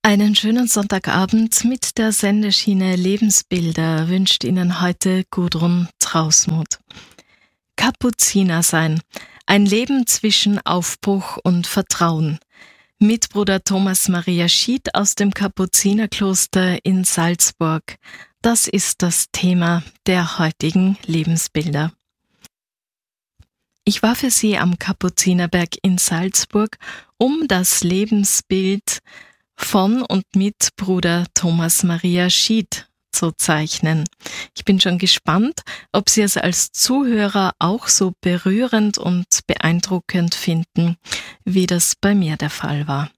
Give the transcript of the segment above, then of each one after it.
Einen schönen Sonntagabend mit der Sendeschiene Lebensbilder wünscht Ihnen heute Gudrun Trausmuth. Kapuziner sein. Ein Leben zwischen Aufbruch und Vertrauen. Mit Bruder Thomas Maria Schied aus dem Kapuzinerkloster in Salzburg. Das ist das Thema der heutigen Lebensbilder. Ich war für Sie am Kapuzinerberg in Salzburg, um das Lebensbild von und mit Bruder Thomas Maria Schied zu zeichnen. Ich bin schon gespannt, ob Sie es als Zuhörer auch so berührend und beeindruckend finden, wie das bei mir der Fall war.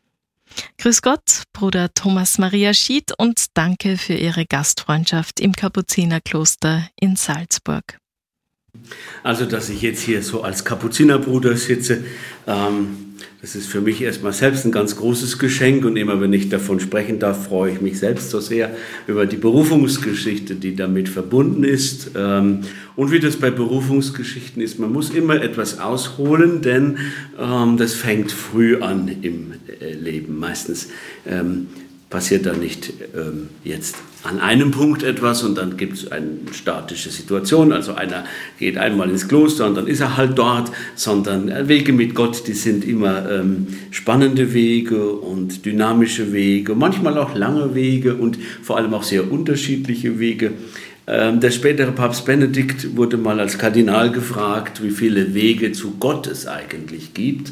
Grüß Gott, Bruder Thomas Maria Schied, und danke für Ihre Gastfreundschaft im Kapuzinerkloster in Salzburg. Also, dass ich jetzt hier so als Kapuzinerbruder sitze, das ist für mich erstmal selbst ein ganz großes Geschenk, und immer wenn ich davon sprechen darf, freue ich mich selbst so sehr über die Berufungsgeschichte, die damit verbunden ist. Und wie das bei Berufungsgeschichten ist, man muss immer etwas ausholen, denn das fängt früh an im Leben. Meistens passiert da nicht jetzt an einem Punkt etwas und dann gibt es eine statische Situation, also einer geht einmal ins Kloster und dann ist er halt dort, sondern Wege mit Gott, die sind immer spannende Wege und dynamische Wege, manchmal auch lange Wege und vor allem auch sehr unterschiedliche Wege. Der spätere Papst Benedikt wurde mal als Kardinal gefragt, wie viele Wege zu Gott es eigentlich gibt,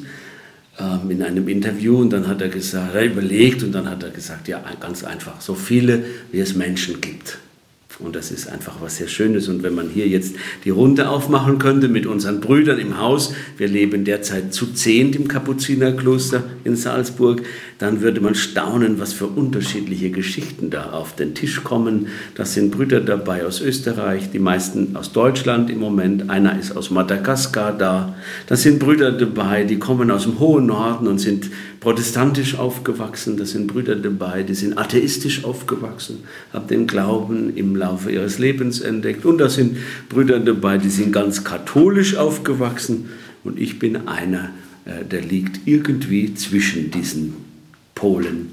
in einem Interview, und dann hat er gesagt, er überlegt und dann hat er gesagt, ja, ganz einfach, so viele, wie es Menschen gibt. Und das ist einfach was sehr Schönes. Und wenn man hier jetzt die Runde aufmachen könnte mit unseren Brüdern im Haus, wir leben derzeit zu 10 im Kapuzinerkloster in Salzburg, dann würde man staunen, was für unterschiedliche Geschichten da auf den Tisch kommen. Da sind Brüder dabei aus Österreich, die meisten aus Deutschland im Moment, einer ist aus Madagaskar da. Da sind Brüder dabei, die kommen aus dem hohen Norden und sind protestantisch aufgewachsen. Da sind Brüder dabei, die sind atheistisch aufgewachsen, haben den Glauben im Laufe ihres Lebens entdeckt. Und da sind Brüder dabei, die sind ganz katholisch aufgewachsen. Und ich bin einer, der liegt irgendwie zwischen diesen Polen.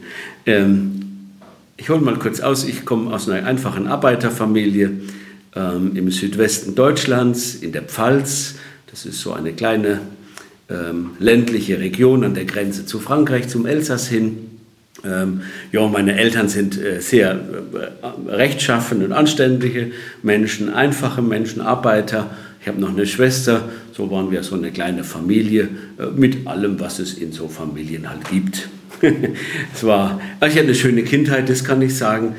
Ich hole mal kurz aus, ich komme aus einer einfachen Arbeiterfamilie im Südwesten Deutschlands, in der Pfalz. Das ist so eine kleine ländliche Region an der Grenze zu Frankreich, zum Elsass hin. Ja, meine Eltern sind sehr rechtschaffene und anständige Menschen, einfache Menschen, Arbeiter. Ich habe noch eine Schwester, so waren wir so eine kleine Familie mit allem, was es in so Familien halt gibt. Ich hatte eine schöne Kindheit, das kann ich sagen.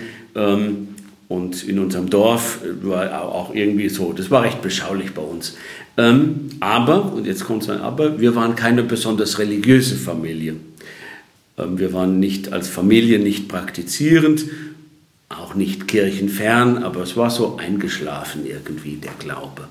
Und in unserem Dorf war auch irgendwie so, das war recht beschaulich bei uns. Aber, und jetzt kommt so ein Aber, wir waren keine besonders religiöse Familie. Wir waren nicht als Familie nicht praktizierend, auch nicht kirchenfern, aber es war so eingeschlafen irgendwie, der Glaube.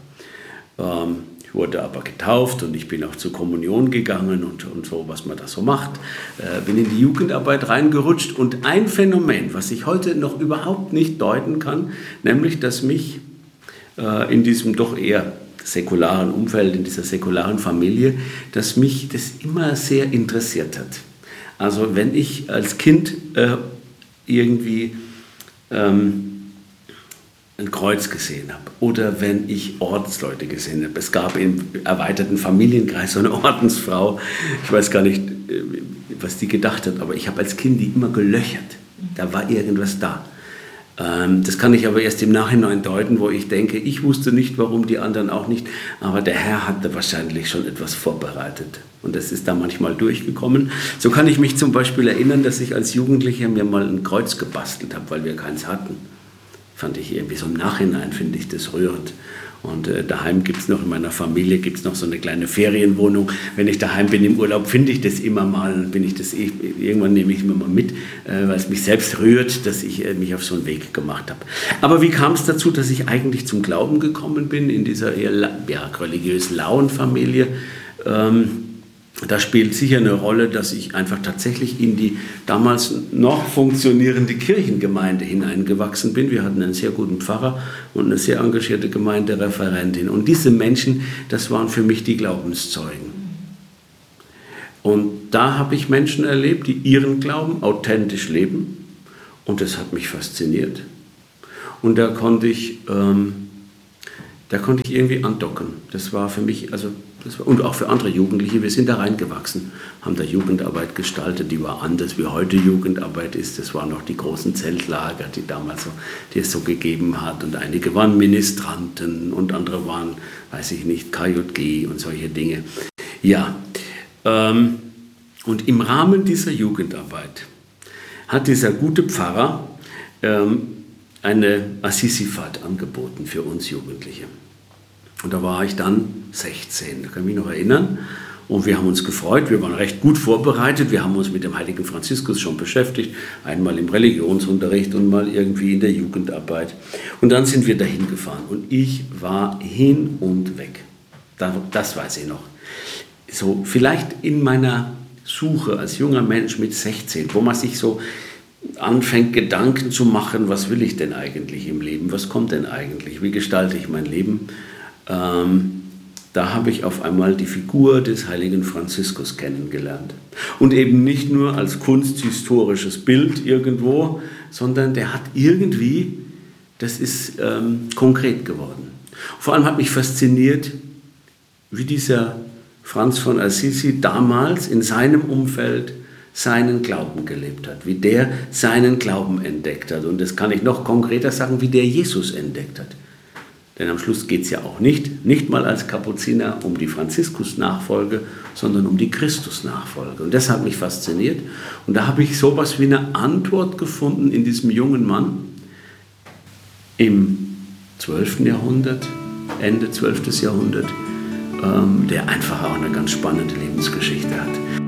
Ich wurde aber getauft und ich bin auch zur Kommunion gegangen und so, was man da so macht. Bin in die Jugendarbeit reingerutscht, und ein Phänomen, was ich heute noch überhaupt nicht deuten kann, nämlich, dass mich in diesem doch eher säkularen Umfeld, in dieser säkularen Familie, dass mich das immer sehr interessiert hat. Also wenn ich als Kind irgendwie ein Kreuz gesehen habe oder wenn ich Ordensleute gesehen habe. Es gab im erweiterten Familienkreis so eine Ordensfrau, ich weiß gar nicht, was die gedacht hat, aber ich habe als Kind die immer gelöchert. Da war irgendwas da. Das kann ich aber erst im Nachhinein deuten, wo ich denke, ich wusste nicht, warum, die anderen auch nicht, aber der Herr hatte wahrscheinlich schon etwas vorbereitet und das ist da manchmal durchgekommen. So kann ich mich zum Beispiel erinnern, dass ich als Jugendlicher mir mal ein Kreuz gebastelt habe, weil wir keins hatten. Fand ich irgendwie so im Nachhinein, finde ich das rührend. Und daheim gibt es noch, in meiner Familie gibt es noch so eine kleine Ferienwohnung. Wenn ich daheim bin im Urlaub, finde ich das immer mal, dann irgendwann nehme ich mir mal mit, weil es mich selbst rührt, dass ich mich auf so einen Weg gemacht habe. Aber wie kam es dazu, dass ich eigentlich zum Glauben gekommen bin, in dieser eher religiös lauen Familie? Da spielt sicher eine Rolle, dass ich einfach tatsächlich in die damals noch funktionierende Kirchengemeinde hineingewachsen bin. Wir hatten einen sehr guten Pfarrer und eine sehr engagierte Gemeindereferentin. Und diese Menschen, das waren für mich die Glaubenszeugen. Und da habe ich Menschen erlebt, die ihren Glauben authentisch leben. Und das hat mich fasziniert. Und da konnte ich irgendwie andocken. Das war für mich, und auch für andere Jugendliche, wir sind da reingewachsen, haben da Jugendarbeit gestaltet, die war anders, wie heute Jugendarbeit ist. Das waren noch die großen Zeltlager, die es so gegeben hat. Und einige waren Ministranten und andere waren, weiß ich nicht, KJG und solche Dinge. Ja, und im Rahmen dieser Jugendarbeit hat dieser gute Pfarrer eine Assisi-Fahrt angeboten für uns Jugendliche. Und da war ich dann 16, da kann ich mich noch erinnern. Und wir haben uns gefreut, wir waren recht gut vorbereitet. Wir haben uns mit dem heiligen Franziskus schon beschäftigt, einmal im Religionsunterricht und mal irgendwie in der Jugendarbeit. Und dann sind wir dahin gefahren und ich war hin und weg. Das weiß ich noch. So, vielleicht in meiner Suche als junger Mensch mit 16, wo man sich so anfängt, Gedanken zu machen, was will ich denn eigentlich im Leben, was kommt denn eigentlich, wie gestalte ich mein Leben, da habe ich auf einmal die Figur des heiligen Franziskus kennengelernt. Und eben nicht nur als kunsthistorisches Bild irgendwo, sondern der hat irgendwie, das ist konkret geworden. Vor allem hat mich fasziniert, wie dieser Franz von Assisi damals in seinem Umfeld seinen Glauben gelebt hat, wie der seinen Glauben entdeckt hat. Und das kann ich noch konkreter sagen, wie der Jesus entdeckt hat. Denn am Schluss geht es ja auch nicht mal als Kapuziner um die Franziskus-Nachfolge, sondern um die Christus-Nachfolge. Und das hat mich fasziniert. Und da habe ich sowas wie eine Antwort gefunden in diesem jungen Mann im 12. Jahrhundert, Ende 12. Jahrhundert, der einfach auch eine ganz spannende Lebensgeschichte hat.